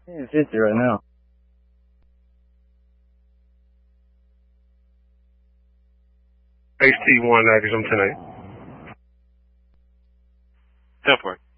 It's 50 right now. HT1, I'm 10-8. 10-4.